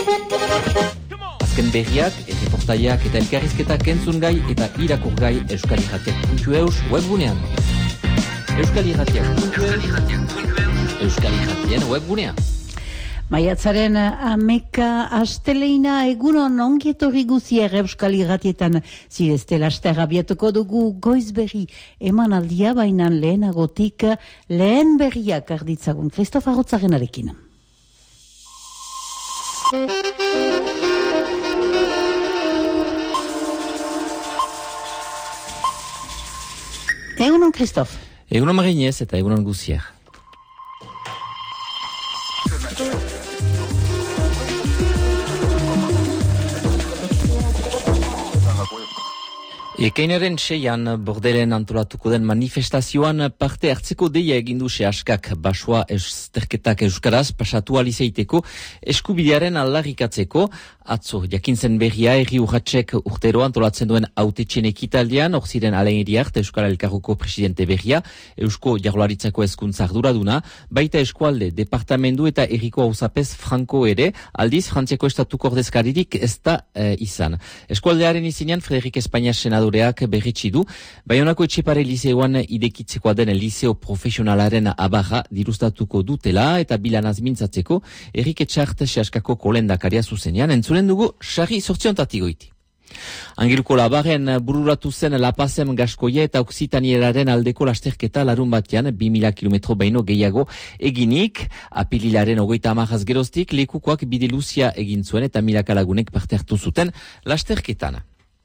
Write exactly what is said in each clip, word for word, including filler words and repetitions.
Azken berriak, erreportaiak eta elkarrizketak entzun gai eta irakur gai euskal irratiak puntu eus webgunean. Euskal irratiak puntu eus, euskal irratien webgunean. Maiatzaren ameka asteleina egunon ongietorri guzier euskal irratietan zirezte laster abiatuko dugu goizberri emanaldia bainan lehenagotik lehen berriak arditzagun. Kristof Arrotzarenarekin. Egunon, Kristof. Egunon Marinez eta egunon guzier. Ekainaren seian Bordelen antolatuko den manifestazioan parte hartzeko deia egindu sehaskak basua esterketak euskaraz pasatu alizeiteko eskubidearen aldarrikatzeko. Atzo, jakintzen berria erri urratxek urtero antolatzen duen autetxen ekitaldean, hor ziren Alain Iriart, Euskal Elkargoko presidente berria, Eusko Jaurlaritzako hezkuntza arduraduna, baita eskualde, departamendu eta erriko hauzapez franko ere, aldiz Frantziako estatuko ordezkaririk ez da e, izan. Eskualdearen izinean Frederik Espainia senadoreak berritsi du, Baionako Etxepare liseoan idekitzekoa den liseo profesionalaren abarra dirustatuko dutela eta bilanaz mintzatzeko Erik Etxart sehaskako kolendakaria zuzenean, entzulen dugu sarri sortziontatik goiti. Angeluko Labaren bururatu zen Lapasem Gaskoia eta Oksitanieraren aldeko lasterketa larun batean bi mila kilometro baino gehiago eginik, apililaren hogeita hamarraz geroztik lekukoak bide luzia egin zuen eta milaka lagunek parte hartu zuten lasterketan.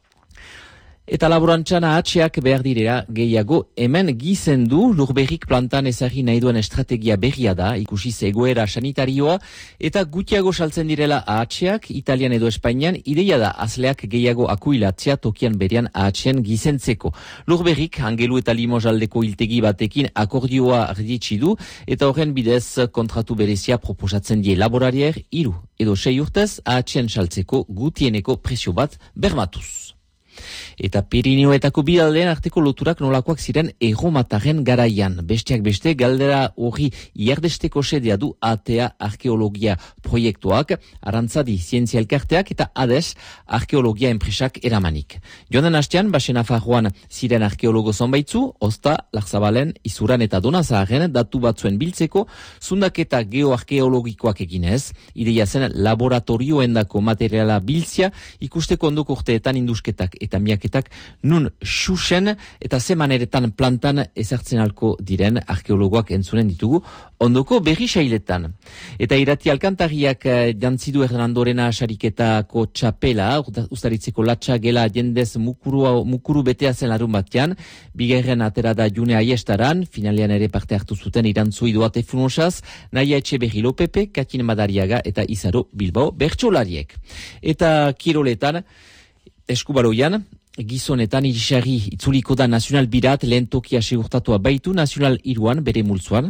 Eta laborantzan ahatxeak behar direra gehiago hemen gizendu lurberrik plantan ezagri nahi duen estrategia berria da, ikusiz egoera sanitarioa eta gutiago saltzen direla ahatxeak, Italian edo Espainian, ideia da azleak gehiago akuilatzea tokian berean ahatxen gizentzeko. Lurberrik Angelu eta Limoz aldeko hiltegi batekin akordioa arditsi du eta horren bidez kontratu berezia proposatzen die laborarier hiru edo sei urtez ahatxen saltzeko gutieneko presio bat bermatuz. Eta Pirinioetako bi aldeen arteko loturak nolakoak ziren erromataren garaian. Besteak beste, galdera hori iardesteko sedea du A T A arkeologia proiektuak, Arantzadi zientzia elkarteak eta Ades arkeologia enpresak eramanik. Joan hastean, Basen Nafarroan ziren arkeologo zonbaitzu, Osta, Larzabalen, Izuran eta Donazaharen datu batzuen biltzeko, zundaketa geoarkeologikoak eginez, ideia zen laboratorioendako materiala biltzia, ikusteko ondoko urteetan indusketak eta miaketak nun xuxen eta ze maneretan plantan ezartzen alko diren arkeologoak entzunen ditugu ondoko berri sailetan. Eta irati alkantariak jantzidu Hernandorena sariketako txapela, ustaritzeko latxa gela jendez mukuru, mukuru betea zen larun batean, bigarren atera da June Aiestaran, finalean ere parte hartu zuten Irantzui Duarte Funosaz, Naia Etxeberri Lopepe, Katin Madariaga eta Izaro Bilbao bertsolariek. Eta kiroletan, Eskubaloian, gizonetan irisari itzuliko da Nazional Birat lehen tokia segurtatua baitu Nazional Iruan bere multzuan.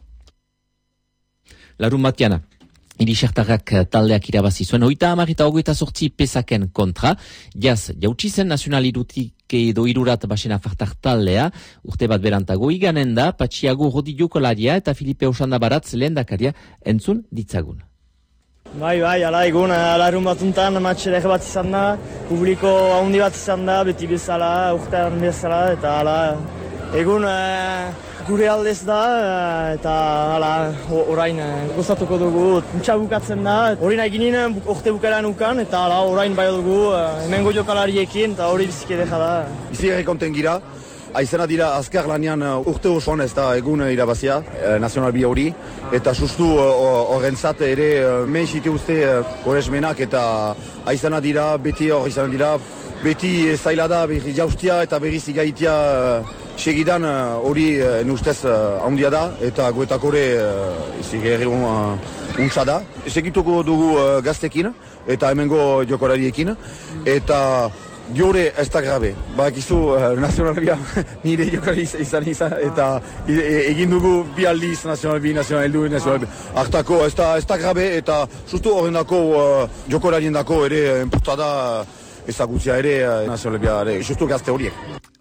Larun batean, irisartarrak taldeak irabazi zuen, oita hamar eta hogeita sortzi pesaken kontra, jaz jautsi zen Nazional Irutik edo irurat Basen Nafartar taldea, urte bat berantago iganen da, Patxiago Rodi jokalaria eta Filipe Osanda Baratz lehen dakaria entzun ditzagun. Bai, bai, ala egun, alarun batuntan matxer ege bat izan da, publiko handi bat izan da, beti bezala, urtean bezala, eta ala egun e, gure aldez da, eta ala orain e, gozatuko dugu, ntxa bukatzen da, hori nahi ginen urte bukaran ukan, eta ala orain bai dugu, e, hemengo jokalariekin, eta hori biziki edeka da. Bizi ere konten gira. Aizena dira azkar lanian urte osoan ez da egun irabazia, eh, Nazional bi hori, eta sustu horrentzat uh, ere uh, mehen zite uste koresmenak uh, eta aizena dira, beti hor izan dira, beti zaila da berri jaustia eta berriz igaitia uh, segidan hori uh, uh, nustez uh, handia da, eta goetak hori uh, izi gerri uh, untsa da. Segituko dugu uh, gaztekin, eta hemengo jokorariekin, eta Diore ez da grabe, bakizu uh, nazionalbia nire jokari izan izan eta e, egin dugu bi aldiz nazionalbi, nazionaldu, nazionalbi. Artako ez da, ez da grabe eta sustu horren dako uh, jokorarien dako ere enportada ezagutzia ere uh, nazionalbia ere, sustu gazte horiek.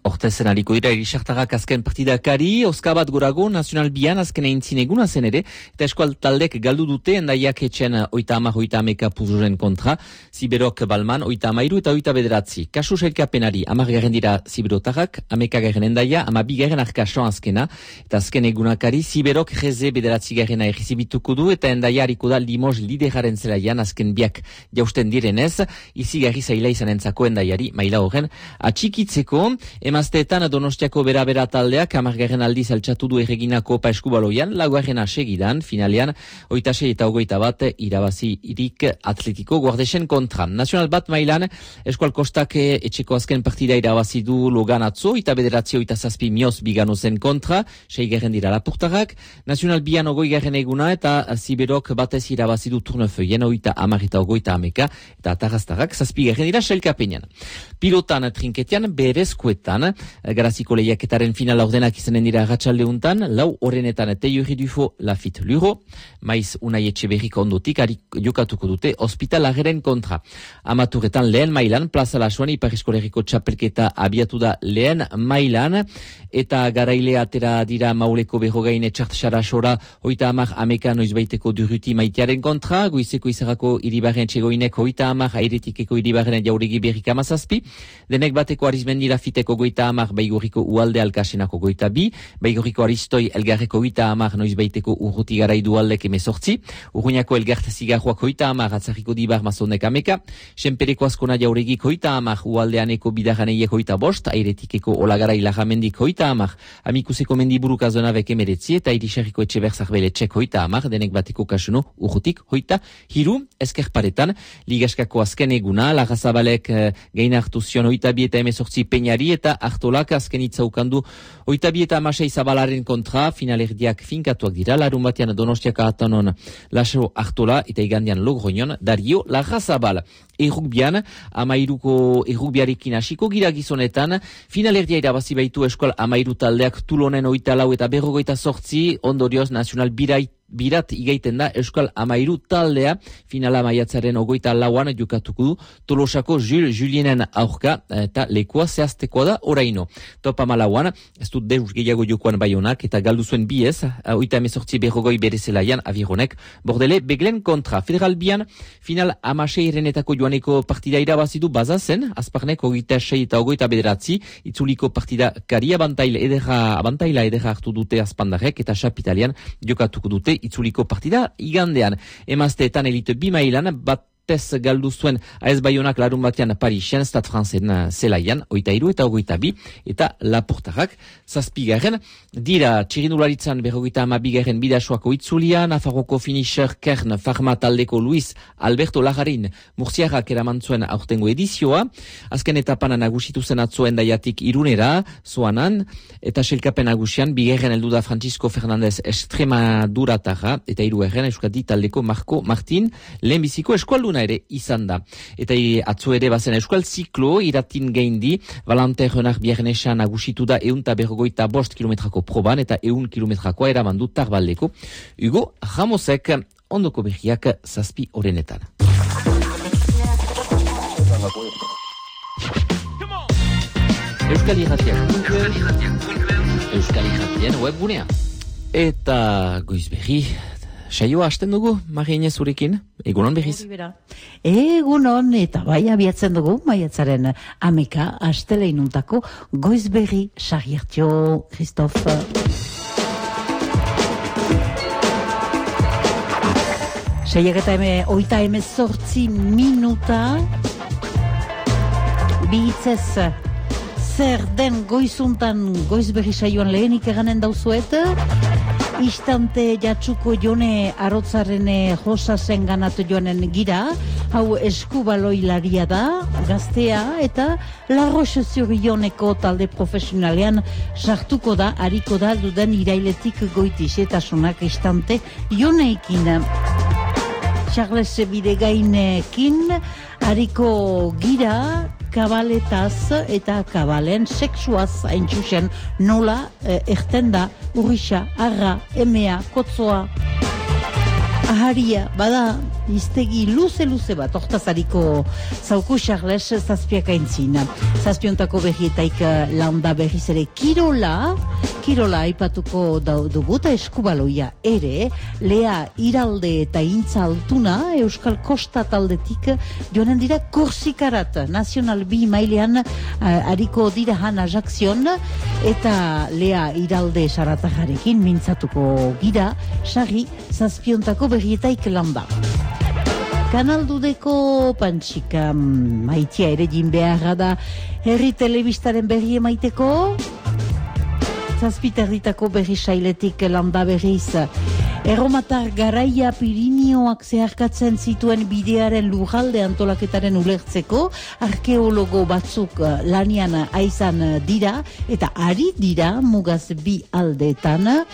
Hortezen hariko dira irisartagak azken partidakari, oska bat gorago, Nacional Bian azken eintzin eguna zen ere, eta eskual taldek galdu dute, endaiak etxen oita amar, oita ameka puzuren kontra, Ziberok Balman, oita amairu eta oita bederatzi. Kasu sailkapenari, amar garen dira Ziberotarrak, ameka garen endaia, ama bi garen arkason azkena, eta azken egunakari, Ziberok reze bederatzi garena errizibituko du, eta endaia hariko da Limoz lideraren zelaian, azken biak jausten direnez, izi garri zaila izan entzako endaiari, maila horren, atxikitzeko, emazteetan Donostiako bera-bera taldeak amargarren aldiz altxatu du erreginako Kopa Eskubaloian, laugarrena segidan, finalean, oita sei eta ogoita bat, irabazi irik atletiko guardesen kontra. Nacional bat mailan, eskual kostak etxeko azken partida irabazi du Logan atzo, eta bederatzi oita zazpi mioz bigano zen kontra, seigarren dira lapurtarrak, Nacional bian ogoigarren eguna, eta Ziberok batez irabazi du Turnefeuien, oita amar eta ogoita ameka, eta atarraztarrak, zazpigarren dira selkapenean. Pilotan trinketian, berezkoetan, Garaziko lehiaketaren finala ordenak izanen dira ratxaldeuntan, lau horrenetan Teiuri Dufo, Lafit Luro, maiz Unai Etxeberriko ondotik, harik jokatuko dute hospitalageren kontra. Amaturetan lehen mailan, Plaza Lasuan, Ipar Eskolerriko txapelketa abiatu da lehen mailan, eta garaile atera dira Mauleko berrogain etxart xarasora, oita amar ameka noizbaiteko duruti maitearen kontra, goizeko izarako iribarren txegoinek oita amar, airetikeko iribarren jauregi berrik amazazpi, denek bateko arizmendi Lafiteko goita amar, Baigorriko ualde alkasenako goita bi, Baigorriko aristoi elgarreko goita amar, noizbaiteko urruti garaidu aldek emezortzi, Urruñako elgart zigarroak goita amar, atzarriko dibar mazonek ameka, Senpereko askona jauregi goita amar, ualdeaneko bidaraneiek goita bost, airetikeko olagarai lagamendik goita amar, amikuseko mendiburuk azonabek emeretzi, eta irisarriko etxe berzarbeletxek goita amar, denek bateko kasuno urrutik goita hiru, eskerparetan, ligaskako azken eguna, Larrazabalek eh, gain hartu zion goita bi eta emezortzi peñari, eta hartolak azken itzaukandu oita bi eta amasei zabalaren kontra, finalerdiak finkatuak dira, larun batean Donostiaka atanon Laso Artola, eta igandian Logroñon, Dario Larrazabal. Errukbian, amairuko errukbiarekin hasiko gira gizonetan, finalerdia irabazi baitu eskual amairu taldeak Tulonen oita lau eta berrogoita sortzi, ondorioz Nacional Birait Birat igaiten da Euskal Amairu taldea, finala maiatzaren ogoita lauan jokatuko du Tolosako Jules Julienen aurka, eta lekoa zehaztekoa da oraino. Topa malauan, ez dut deus gehiago jokoan baionak, eta galdu zuen biez, oita emezortzi berrogoi berezelaian avironek, bordele beglen kontra. Federal bian, final amasei erenetako joaneko partida irabazidu bazazen, azparnek ogoita sei eta ogoita bederatzi, itzuliko partida kari abantaila edera, abantaila edera hartu dute azpandarek, eta xapitalian jokatuko dute itzuliko partida igandean. Emazteetan elite bi mailan, bat tez galdu zuen A S Baionak larun batean Parisen, Stade Franzen zelaian, oita iru eta ogoita bi, eta Lapurtarrak zazpigarren. Dira, txirindularitzan berrogeita amabigarren bidasoako itzulia, Nafarroko finisher Kern Farma taldeko Luis Alberto Lagarin Murziarrak eraman zuen aurtengo edizioa, azken etapan nagusitu zen atzo endaiatik irunera, zoanan, eta selkapen nagusian, bigarren heldu da Francisco Fernandez Extremaduratarra, eta hirugarren Euskadi taldeko Marco Martin, lehenbiziko eskualduna ere izan da. Eta atzo ere bazen euskal ziklo, iratin gaindi, Valente Renard Biernesan nagusitu da eun eta berrogoita bost kilometrako proban, eta eun kilometrakoa eramandu Tarbaldeko. Hugo Ramosek, ondoko berriak zazpi horrenetan. Euskal Irratiak, Euskal Irratien webgunea. Eta goizberri, saioa hasten dugu, Marine zurekin, egunon berriz. Egunon, eta bai abiatzen dugu, maiatzaren ameka astelenuntako goizberri sariertio, Christophe. Seiak eta eme, oita eme sortzi minuta, bihitzez, zer den goizuntan goizberri saioan lehenik eganen dauzuet, Istante jatsuko jone arotzaren josasen ganatu joanen gira, hau eskubaloilaria da, gaztea, eta La Roche-sur-Yoneko talde profesionalean sartuko da, hariko da duden irailetik goitiz, eta sonak istante joneikin. Charles Bidegainekin hariko gira, kabaletaz eta kabalen sexuaz haintxusen nola eh, erten da urrisa, arra, emea, kotzoa. aharia, bada, iztegi luze-luze bat, hortazariko zauku Charles zazpiak aintzina. Zazpiontako berrietaik landa berriz ere kirola, kirola aipatuko dugu eta eskubaloia ere, Lea Iralde eta Intza Altuna, Euskal Kosta taldetik, joanen dira Korsikarat, Nacional B mailean uh, ariko dira han Ajakzion, eta Lea Iralde saratajarekin mintzatuko gira, sarri zazpiontako berrietaik landa. Kanaldudeko pantxika maitia ere din beharra da herri telebistaren berri emaiteko. Zazpiterritako berri sailetik landa berriz. Erromatar garaia Pirinioak zeharkatzen zituen bidearen lurralde antolaketaren ulertzeko, arkeologo batzuk lanian aizan dira, eta ari dira mugaz bi aldeetan.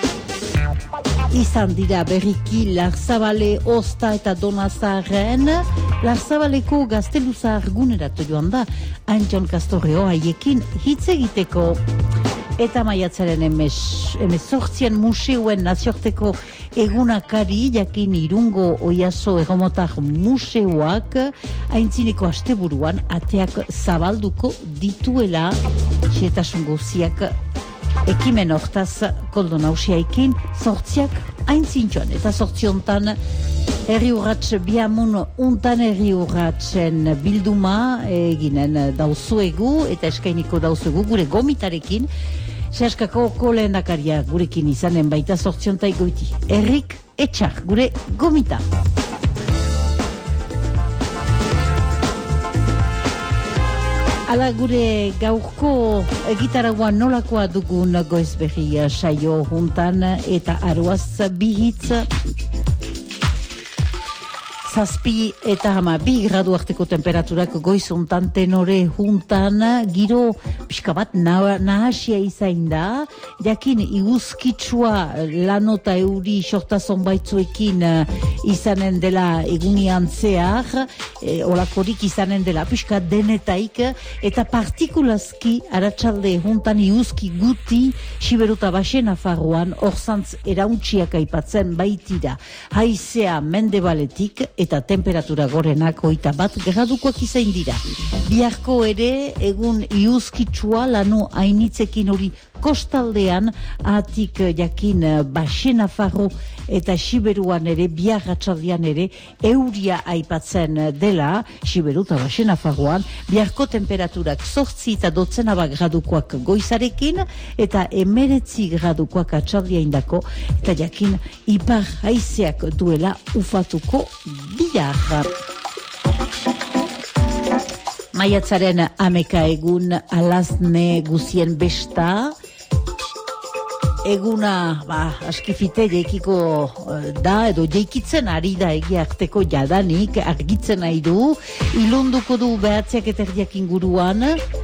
Izan dira berriki Larzabale, Osta eta Donazarren. Larzabaleko gazteluza arguneratu joan da, Antxon Kastorreo haiekin hitz egiteko. Eta maiatzaren emezortzian museoen naziorteko egunakari, jakin Irungo Oiaso Erromotar museoak, aintzineko asteburuan ateak zabalduko dituela, xetasun gauziak ekimen hortaz koldo nausiaikin, sortziak aintzintxoan. Eta sortziontan herri urratx biamun untan herri urratxen bilduma eginen dauzuegu eta eskainiko dauzuegu gure gomitarekin. Sehaskako kolendakaria gurekin izanen baita sortziontai goiti. Errik Etxar, gure gomita. Ala gure gaurko egitaragoan nolakoa dugun goizberri saio juntan eta aroaz bihitz. Zazpi eta hama bi gradu arteko temperaturak goizuntan tenore juntan, giro pixka bat nahasia izain da, jakin iguzkitsua lanota euri sortazon baitzuekin izanen dela egunian zehar, e, olakorik izanen dela pixka denetaik, eta partikulazki aratsalde juntan iguzki guti Siberuta Baxena Farroan orzantz erauntziak aipatzen baitira. Haizea mendebaletik eta temperatura gorenak hogeita bat gradukoak izain dira. Biharko ere egun iuzkitsua lano ainitzekin hori kostaldean, atik jakin Baxena Farro eta Siberuan ere, bihar atxaldian ere, euria aipatzen dela, Siberu eta Baxena Farroan, biharko temperaturak zortzi eta dotzenaba gradukoak goizarekin, eta emeretzi gradukoak atxaldiaindako, eta jakin ipar haizeak duela ufatuko bihar. Maiatzaren ameka egun alazne guzien besta, eguna, ba, askifite jeikiko da, edo jeikitzen ari da egia arteko jadanik, argitzen nahi du, ilunduko du behatziak eta erdiak inguruan,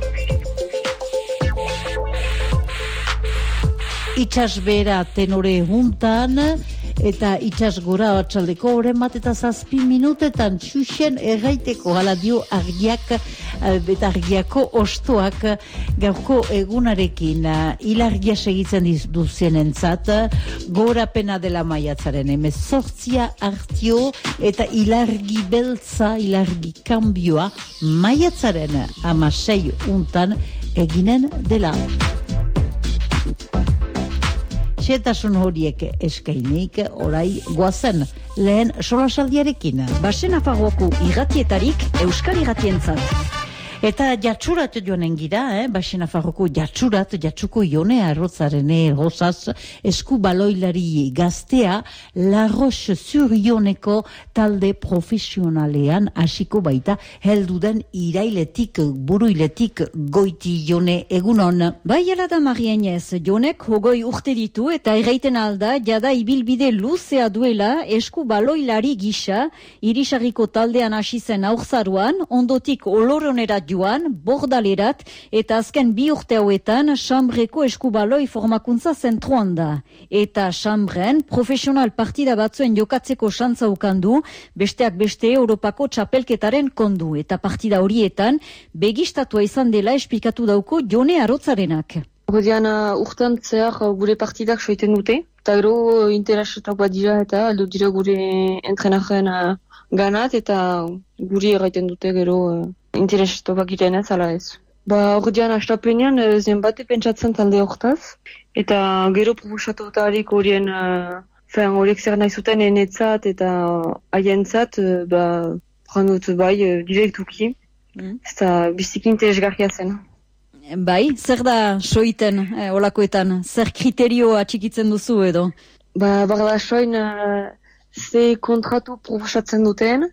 itxas bera tenore juntan, eta itxas gora atxaldeko horren bat eta zazpi minutetan txuxen erraiteko hala dio argiak eta argiako ostoak gaurko egunarekin ilargia segitzen duzien entzat, gora pena dela maiatzaren emezortzia hartio eta ilargi beltza, ilargi kambioa maiatzaren amasei untan eginen dela. Xetasun horiek eskainik, orai goazen, lehen solasaldiarekin. Baxena Farroako irratietarik Euskal Irratientzat. Eta jatsurat joanen gira, eh? Baxena Farroko jatsurat, jatsuko Ione Arrotzarene Rosaz, esku baloilari gaztea, La Roche-sur-Yoneko talde profesionalean hasiko baita, helduden irailetik, buruiletik goiti Jone egunon. Bai ala da Marienez, Jonek hogoi urte ditu eta erraiten alda, jada ibilbide luzea duela esku baloilari gisa, irisarriko taldean hasi zen aurzaruan, ondotik oloronera joan, bordalerat, eta azken bi urte hauetan, Chambreko eskubaloi formakuntza zentruan da. Eta Chambren, profesional partida batzuen jokatzeko xantza ukandu, besteak beste Europako txapelketaren kondu. Eta partida horietan, begistatua izan dela esplikatu dauko Jone Arotzarenak. Horrean uh, urtean zehar uh, gure partidak soiten dute, eta gero uh, interesetak bat dira eta aldo dira gure entrenaren uh, ganat eta guri erraiten dute gero uh, interesetak bat giren ez, ala ez. Ba, horrean astapenean uh, zenbate pentsatzen talde hortaz, eta gero proposatu eta harik horien uh, horiek zer nahi zuten enetzat eta haientzat, uh, ba, jandut bai, uh, direktuki, mm. eta biziki interesgarria zen. Bai, zer da soiten eh, olakoetan? Zer kriterio atxikitzen duzu edo? Ba, barda soin uh, ze kontratu proposatzen duten,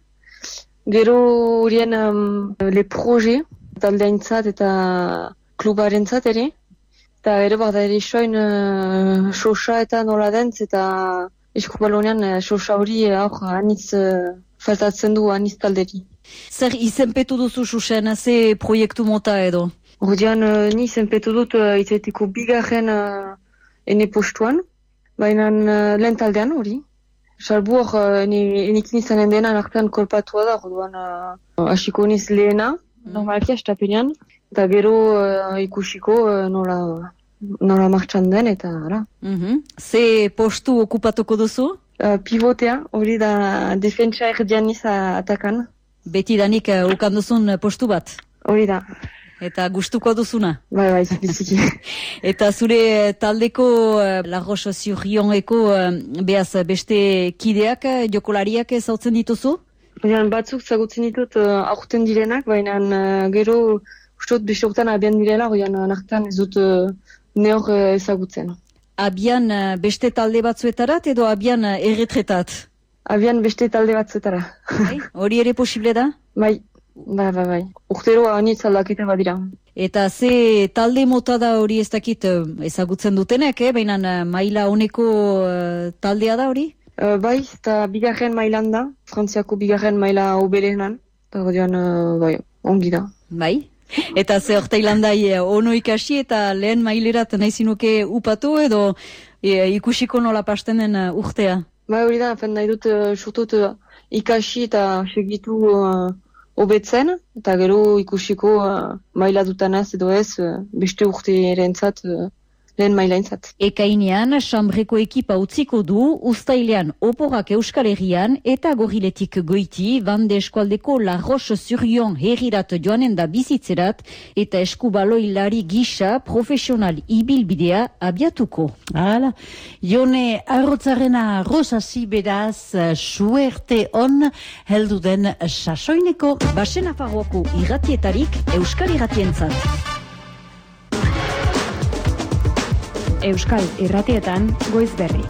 gero horien um, le proje, taldeaintzat eta klubarentzat ere, eta ere barda ere soin uh, sosa eta nola dentz eta eskubalonean uh, sosa hori hor uh, anitz uh, faltatzen du anitz talderi. Zer izenpetu duzu susen, ze proiektu mota edo? Horrean, uh, ni zenpetu dut uh, izaiteko bigarren uh, ene postuan, baina uh, lehen taldean hori. Salbu hor, uh, enekin izanen dena artean kolpatua da, orduan uh, hasiko niz lehena, mm. normalki astapenean, eta gero uh, ikusiko uh, nola, nola martxan den, eta ara. Mm-hmm. Ze postu okupatuko duzu? Uh, pivotea, hori da defentsa erdian niz atakan. Beti danik uh, ukan duzun postu bat? Hori da. Eta gustuko duzuna? Bai, bai, biziki. Eta zure taldeko uh, La Roche-sur-Yoneko uh, behaz beste kideak, uh, jokolariak zautzen dituzu? Baina batzuk zagutzen ditut uh, aurten direnak, baina uh, gero ustot beste urtean abian direla, baina nartan ez dut uh, neor uh, ezagutzen. Abian uh, beste talde batzuetarat edo abian uh, erretretat? Abian beste talde batzuetara. Bai? Hori ere posible da? Bai. Bai, bai, bai. Urtero anitz aldaketa badira. Eta ze talde mota da hori ez dakit ezagutzen dutenek, eh? Baina maila honeko uh, taldea da hori? Uh, bai, eta bigarren mailan da, Frantziako bigarren maila obelenan. Eta godian, uh, bai, ongi da. Bai? Eta ze hortailandai ono ikasi eta lehen mailerat nahi zinuke upatu edo e, ikusiko nola pasten den uh, urtea? Bai, hori da, fen nahi dut uh, surtut uh, ikasi eta segitu uh, obetzen, eta gero ikusiko uh, maila dutanaz edo ez, uh, beste urte erentzat, uh, lehen mailaintzat. Ekainean, Chambreko ekipa utziko du, uztailean oporak Euskal Herrian, eta Gorriletik goiti, Bande eskualdeko La Roche-sur-Yon herrirat joanen da bizitzerat, eta eskubaloi gisa profesional ibilbidea abiatuko. Hala, Jone Arrotzarena Rosasi beraz, suerte on, heldu den sasoineko. Basen Nafarroako irratietarik Euskal irratientzat. Euskal irratietan goiz berri.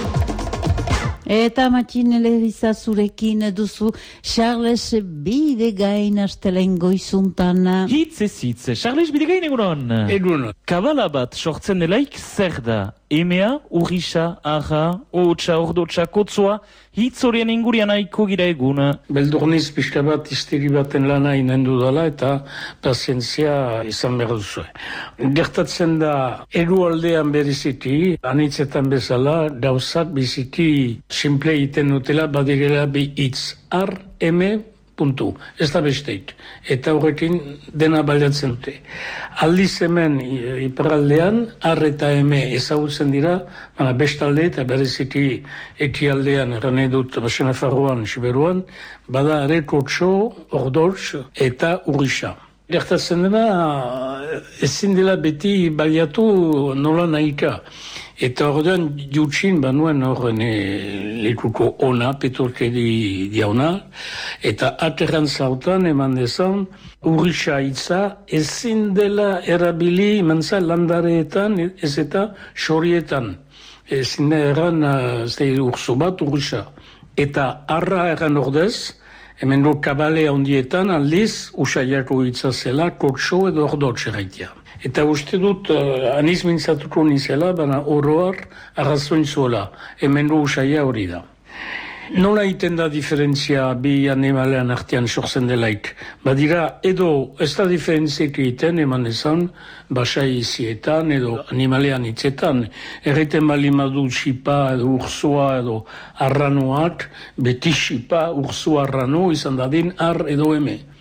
Eta Matxin Eleriza zurekin duzu Charles Bidegain astelen goizuntan. Hitz ez hitz, Charles Bidegain egunon. Egunon. Kabala bat sortzen delaik zer da? Emea, urrisa, aha, hotxa, ordotxa, kotzoa, hitz horien ingurian aiko gira eguna. Beldurniz pixka bat histeri baten lana inendu dela eta pazientzia izan behar duzu. Gertatzen da egualdean beriziti, anitzetan bezala, gauzak biziki simple egiten dutela badirela bi hitz, ar, eme, puntu. Ez da besteit. Eta horrekin dena baldatzen dute. Aldiz hemen iparaldean, ar eta eme ezagutzen dira, baina bestalde eta bereziki ekialdean, erran edut Basen Nafarroan, Siberuan, bada ere kotxo, ordotx eta urrisa. Gertatzen dena, ezin dela beti baliatu nola nahika. Eta ordean jutsin banuen horren e, lekuko ona, petorkeri diauna, eta aterran zautan eman dezan, urrisa hitza ezin dela erabili mantza landareetan ez eta xorietan. Ezin da erran uh, urzo bat urrisa. Eta arra erran ordez, hemen do kabale handietan aldiz, usaiako hitza zela, kotxo edo ordotx erraitea. Eta uste dut, uh, aniz mintzatuko nizela, baina oroar arrazoin zuela. Hemen du usaia hori da. Nola iten da diferentzia bi animalean artean sortzen delaik? Badira, edo ez da diferentziek egiten, eman ezan, basai izietan edo animalean hitzetan. Erreten balimadu xipa edo urzoa edo arranoak, beti xipa, urzoa arrano, izan dadin ar edo eme.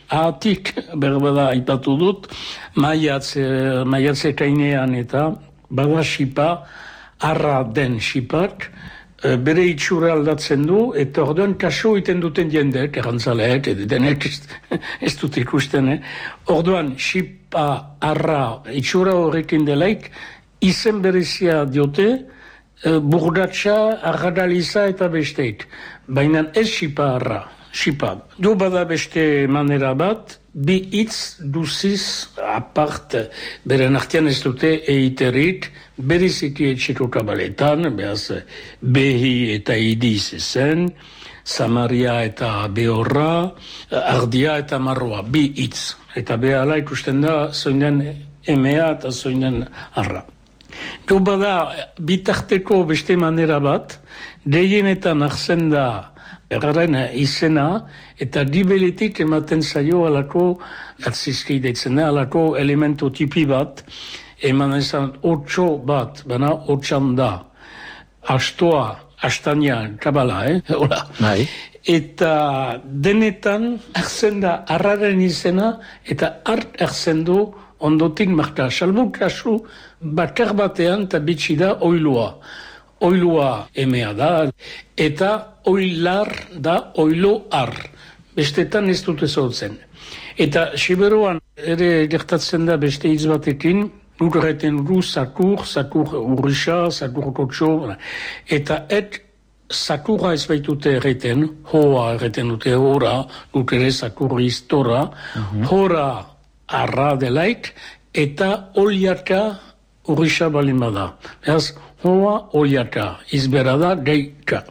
Ahatik, berbada aipatu dut, maiatz, maiatze kainean eta bada xipa, arra den xipak, bere itxura aldatzen du, eta orduan kaso iten duten jendek, errantzaleek, edo denek ez dut ikusten, eh? Orduan, xipa, arra, itxura horrekin delaik, izen berezia diote, burdatxa, arradaliza eta besteik. Baina ez xipa arra, xipa. Du bada beste manera bat, bi hitz duziz apart, beren artean ez dute eiterik, beriziki etxeko kabaletan, behaz behi eta idiz zen, Samaria eta behorra, ardia eta marroa, bi hitz. Eta behala ikusten da, zoinen emea eta zoinen arra. Du bada, bitarteko beste manera bat, deienetan arzen da erraren izena, eta dibeletik ematen zaio alako, atzizki deitzen da, alako elemento tipi bat, eman ezan otxo bat, baina otxan da. Astoa, astania, kabala, eh? Hola. Bai. Eta denetan arzen da arraren izena, eta art arzen du ondotik marka. Salbu kasu bakar batean eta bitxi da oilua. Oilua emea da, eta oilar da oilo ar. Bestetan ez dute zautzen. Eta Siberuan ere gertatzen da beste hitz batekin, nuk erreten du sakur, sakur urrisa, sakur kotxo, eta et sakurra ez baitute erreten, hoa erreten dute hora, nuk ere sakur iztora, uh-huh. Hora arra delaik, eta oliaka urrisa balin bada. Beraz, hoa oliaka, izbera da geika.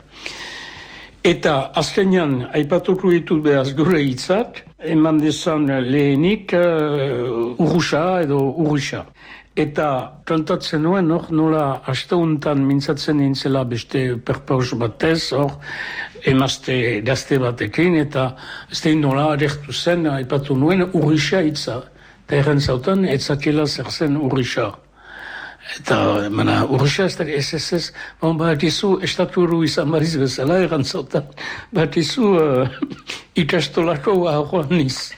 Eta azkenean, aipatuko ditut behaz gure hitzak, eman dezan lehenik uh, urrusa edo urrisa. Eta kantatzen nuen, hor, nola asteuntan mintzatzen nintzela beste perpaus batez, hor, emazte gazte batekin, eta zein nola arektu zen, aipatu nuen urrisa hitza. Eta erren zautan, etzakela zer zen urrisa. Eta, mana, urrisa ez da, ez ez ez, bon, bat izu, estaturu izan bariz bezala, erran zautan, bat izu uh, ikastolako ahoan niz.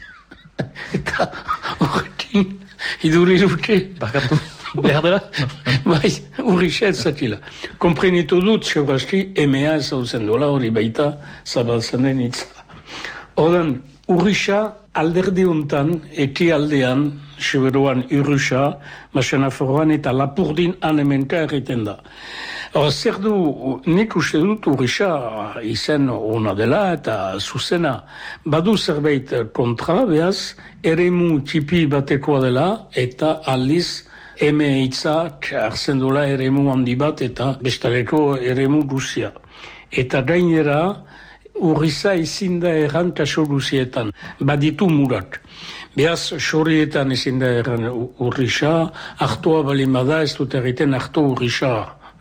Eta horrekin, iduri dute. Bakatu, behar dela? Bai, urrisa ez zakila. Komprenitu dut, segurazki, emea ez hau zen dola, hori baita, zabaltzen den hitza. Horren, urrisa alderdi untan, eki aldean, Siberuan urrusa, Masenaforroan eta Lapurdin anemenka erriten da. Hor, zer du, nik uste dut urrisa izen ona dela eta zuzena. Badu zerbait kontra, behaz, eremu tipi batekoa dela eta aldiz eme hitzak arzen dola eremu handi bat eta bestaleko eremu guzia. Eta gainera, urriza ezin da erran kaso guzietan, baditu murak. Beaz, sorrietan ezin da erran urrisa, hartua balin bada, ez dut egiten hartu urrisa.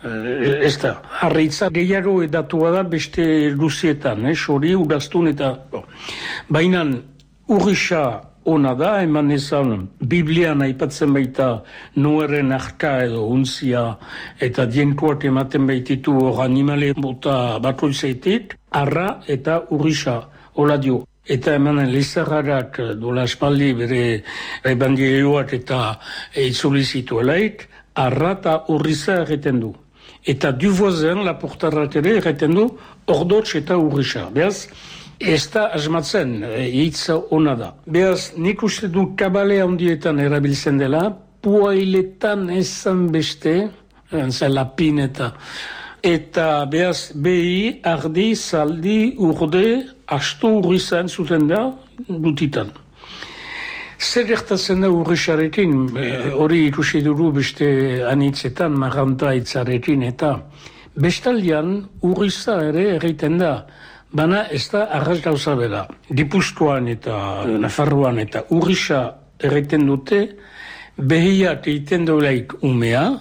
Ez da, harritza gehiago edatua da beste guzietan, eh? Sori, uraztun eta... Baina urrisa ona da, eman ezan, Biblian aipatzen baita nueren arka edo untzia eta dienkoak ematen baititu hor animale bota bakoitzaitik, arra eta urrisa, hola dio. Eta hemen lizarrarak dola espaldi bere ebandileoak eta itzuli zituelaik, arra eta urriza erreten du. Eta Duvoisin, Laportarrak ere erreten du, ordotx eta urrisa. Beaz, ez da asmatzen, hitza ona da. Beaz, nik uste du kabale handietan erabiltzen dela, puailetan ezan beste, zen lapin eta... Eta beaz, behi, ardi, zaldi, urde, asto urrizan zuten da, dutitan. Zer gertatzen da urrisarekin, hori ikusi dugu beste anitzetan, marranta itzarekin, eta bestaldean urriza ere egiten da, baina ez da arras gauza bera. Gipuzkoan eta Nafarroan eta urrisa egiten dute, behiak egiten daulaik umea,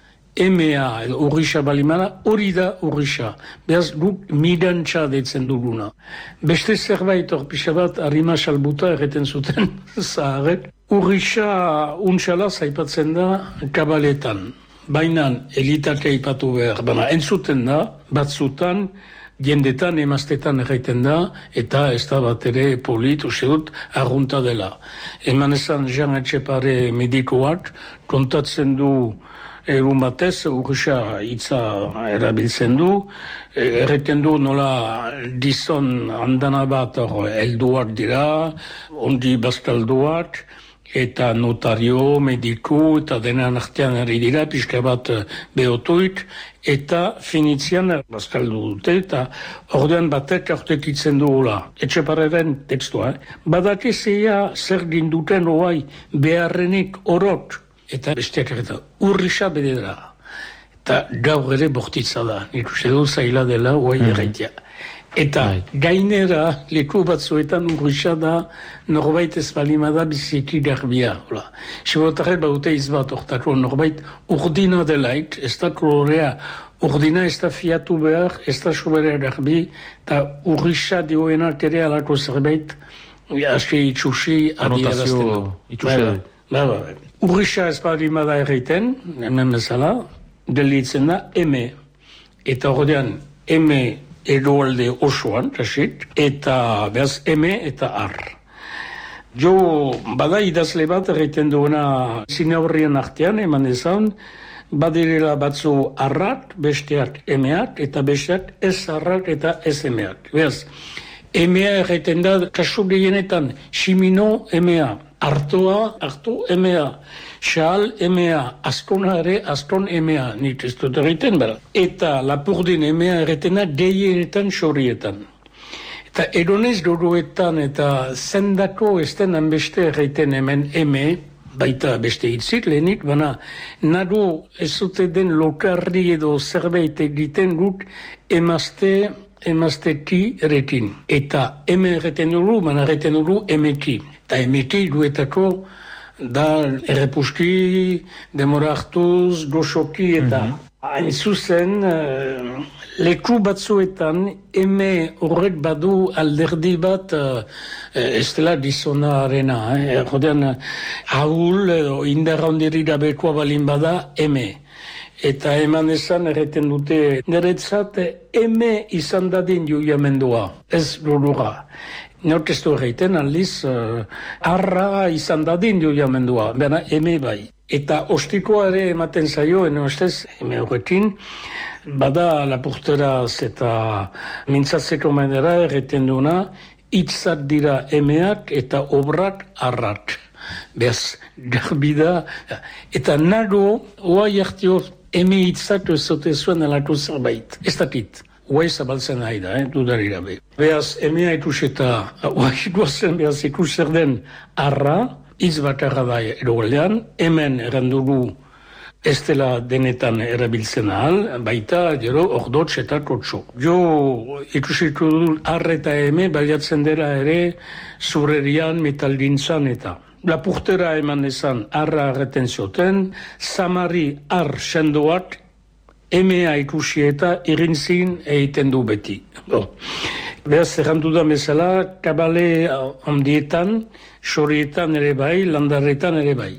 emea edo urrisa balimana, hori da urrisa. Beaz, guk midantxa deitzen duguna. Beste zerbait hor pixka bat, harima salbuta egiten zuten, zaharek. Urrisa untxala zaipatzen da kabaletan. Baina elitate aipatu behar, baina entzuten da, batzutan, jendetan, emaztetan erraiten da, eta ez da bat ere polit, uste dut, arrunta dela. Eman esan Jean Etxepare medikoak, kontatzen du egun batez, urrisa hitza erabiltzen du, erreten du nola dizon andana bat helduak dira, ondi bastalduak, eta notario, mediku, eta denan artean ari dira, pixka bat behotuit, eta finitzian bastaldu dute, eta ordean batek aurtekitzen dugula. Etxepareren tekstua, eh? Badakizea zer ginduten oai beharrenik orot, eta besteak eta urrisa bedera. Eta gaur ere bortitza da, nik uste du zaila dela oai mm. erraitea. Eta gainera, leku batzuetan urrisa da, norbait ez balimada biziki garbia. Sibotarret baute izbat ortako norbait urdina delaik, ez da kolorea urdina ez da fiatu behar, ez da soberea garbi, eta urrisa dioenak ere alako zerbait, aski itxusi adierazten du. Itxusi Ba, ba, urrisa ez balimada erreiten, hemen bezala, delitzen da eme. Eta ordean, eme eroalde osoan, rasit, eta behaz eme eta ar. Jo, bada idazle bat erreiten duena zine horrien artean, eman ezan, badirela batzu arrak, besteak emeak, eta besteak ez arrak eta ez emeak. Behaz, emea erreiten da, kasu gehienetan, simino emea, hartoa, hartu emea, xaal emea, askona ere, askon emea, nik ez dut erreiten bera. Eta lapurdin emea erretena gehienetan xorietan. Eta eronez doroetan eta zendako esten hanbeste erreiten hemen eme, baita beste hitzik lehenik, baina nago ez zute den lokarri edo zerbait egiten guk emazte, emazteki errekin. Eta eme erreten duru, baina erreten duru emeki. Eta emeki duetako da errepuski, demora hartuz, goxoki eta hain mm-hmm. zuzen uh, leku batzuetan eme horrek badu alderdi bat uh, ez dela gizonarena. Eh? Jodean ahul edo indarra ondiri gabekoa balin bada eme. Eta eman esan erreten dute niretzat eme izan dadin joiamendua, ez lorura. Nork ez du erreiten aldiz, uh, arra izan dadin joiamendua, bena eme bai. Eta ostikoa ere ematen zaio, eno estez, eme horrekin, bada lapurteraz eta mintzatzeko manera erreten duena, hitzak dira emeak eta obrak arrak. Beaz, garbida, eta nago, oai hartio, eme hitzak ezote zuen alako zerbait. Ez dakit. Oai zabaltzen nahi da, eh, dudari gabe. Beaz, emea ikus eta oai guazen beaz ikus zer den arra, hitz bakarra da eroaldean, hemen errandugu ez dela denetan erabiltzen ahal, baita gero ordotx eta kotxo. Jo ikusitu du arra eta eme baliatzen dela ere zurrerian, metalgintzan eta. Lapurtera eman ezan arra arreten zioten, samari ar sendoak emea ikusi eta irintzin egiten du beti. Bo. Beraz, errandu da bezala, kabale ondietan, sorietan ere bai, landarretan ere bai.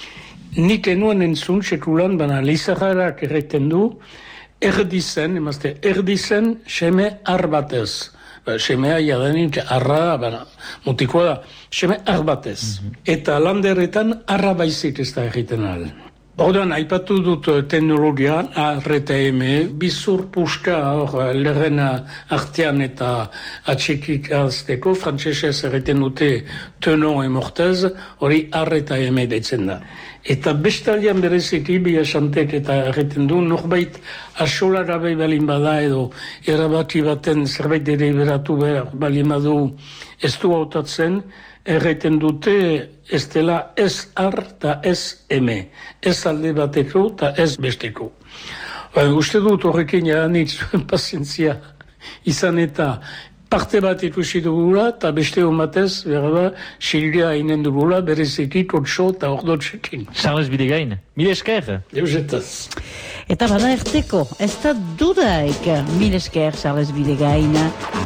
Nik enuen entzun, sekulan, baina lizarrak erreten du, erdizen, emazte, erdizen, seme ar batez. Ba, semea jadanik arra, baina, mutikoa da, seme ar batez. Mm-hmm. Eta landarretan arra baizik ez da egiten ahal. Ordan, aipatu dut teknologia, arreta eme, bizur puska hor lerrena artean eta atxekik azteko, frantzesez erreten dute tenon emortez, hori arreta eme deitzen da. Eta bestalian bereziki bi esantek eta erreten du, norbait asola gabe balin bada edo erabaki baten zerbait ere beratu behar balin badu ez du hautatzen, erreten dute ez dela ez ar eta ez eme, ez alde bateko eta ez besteko. Ba, uste dut horrekin jadanitz pazientzia izan eta parte bat ikusi dugula eta beste honbatez, behar da, silgia hainen dugula, bereziki kotxo eta ordotxekin. Charles Bidegain, mile esker. Eusetaz. Eta bada erteko, ez da dudaik, mile esker, Charles Bidegain.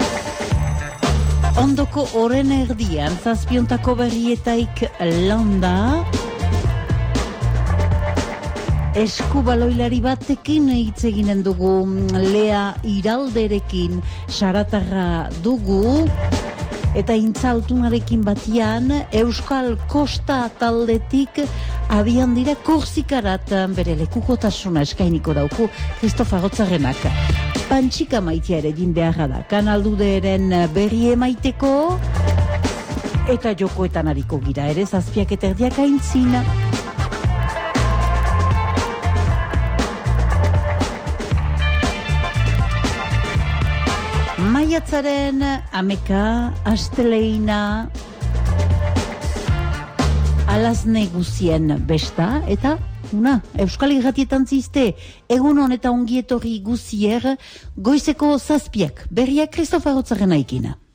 Ondoko oren erdian, zazpiontako berrietaik landa. Eskubaloilari batekin hitz eginen dugu, Lea Iralderekin saratarra dugu, eta intzaltunarekin batian Euskal Kosta taldetik abian dira Korsikarat bere lekukotasuna eskainiko dauku Kristofa Gotzarrenak. Pantxika maitea ere din beharra da, Kanalduderen berri emaiteko, eta jokoetan hariko gira ere, zazpiak eta erdiak aintzina. Maiatzaren ameka, asteleina, alazne guzien besta, eta una, Euskal Irratietan zizte, egun hon eta ongietorri guzier, goizeko zazpiak, berriak Kristofa Gotzarrena ikina.